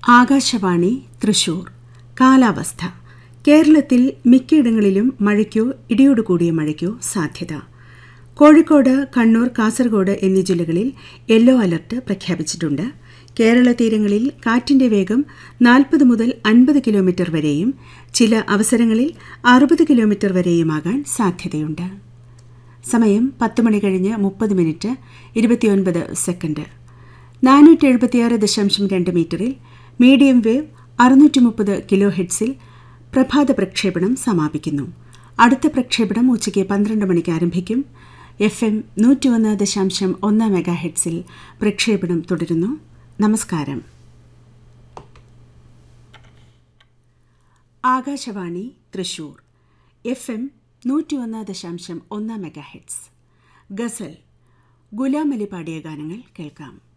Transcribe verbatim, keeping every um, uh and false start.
ആകാശവാണി തൃശൂർ. കാലാവസ്ഥ. കേരളത്തിൽ മിക്കയിടങ്ങളിലും മഴയ്ക്കോ ഇടിയോടുകൂടിയ മഴയ്ക്കോ സാധ്യത. കോഴിക്കോട്, കണ്ണൂർ, കാസർഗോഡ് എന്നീ ജില്ലകളിൽ യെല്ലോ അലർട്ട് പ്രഖ്യാപിച്ചിട്ടുണ്ട്. കേരള തീരങ്ങളിൽ കാറ്റിന്റെ വേഗം നാൽപ്പത് മുതൽ അൻപത് കിലോമീറ്റർ വരെയും ചില അവസരങ്ങളിൽ അറുപത് കിലോമീറ്റർ വരെയുമാകാൻ സാധ്യതയുണ്ട്. സമയം പത്ത് മണി കഴിഞ്ഞ് മുപ്പത് മിനിറ്റ് ഇരുപത്തിയൊൻപത് സെക്കൻഡ്. നാനൂറ്റി എഴുപത്തിയാറ് ദശാംശം രണ്ട് മീറ്ററിൽ മീഡിയം വേവ് അറുന്നൂറ്റി മുപ്പത് കിലോ ഹെഡ്സിൽ പ്രഭാത പ്രക്ഷേപണം സമാപിക്കുന്നു. അടുത്ത പ്രക്ഷേപണം ഉച്ചയ്ക്ക് പന്ത്രണ്ട് മണിക്ക് ആരംഭിക്കും. എഫ് എം നൂറ്റി ഒന്ന് ദശാംശം ഒന്ന് മെഗാ ഹെഡ്സിൽ പ്രക്ഷേപണം തുടരുന്നു. നമസ്കാരം. ആകാശവാണി തൃശൂർ. എഫ് എം നൂറ്റി ഒന്ന് ദശാംശം ഒന്ന് മെഗാ ഹെഡ്സ്. ഗസൽ. ഗുലാം അലി പാടിയ ഗാനങ്ങൾ കേൾക്കാം.